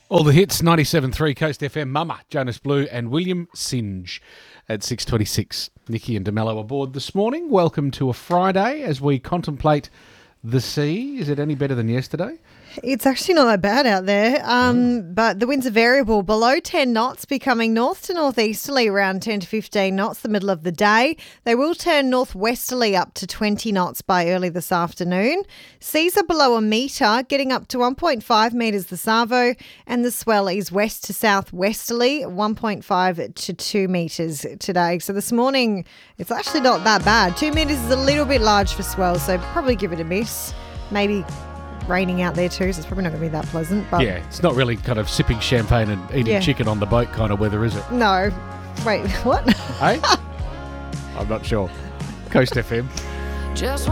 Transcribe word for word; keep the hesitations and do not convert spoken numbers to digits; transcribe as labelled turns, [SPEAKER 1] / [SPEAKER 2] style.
[SPEAKER 1] All the hits, ninety-seven point three Coast F M, Mama, Jonas Blue and William Singe at six twenty-six. Nikki and DeMello aboard this morning. Welcome to a Friday as we contemplate the sea. Is it any better than yesterday?
[SPEAKER 2] It's actually not that bad out there, um, mm. but the winds are variable. Below ten knots, becoming north to northeasterly around ten to fifteen knots the middle of the day. They will turn northwesterly up to twenty knots by early this afternoon. Seas are below a metre, getting up to one point five metres the Savo, and the swell is west to southwesterly, one point five to two metres today. So this morning, it's actually not that bad. two metres is a little bit large for swell, so probably give it a miss. Maybe raining out there too, so it's probably not going to be that pleasant. But
[SPEAKER 1] yeah, it's not really kind of sipping champagne and eating
[SPEAKER 2] yeah.
[SPEAKER 1] chicken on the boat kind of weather, is it?
[SPEAKER 2] No. Wait, what?
[SPEAKER 1] Hey? I'm not sure. Coast F M. Just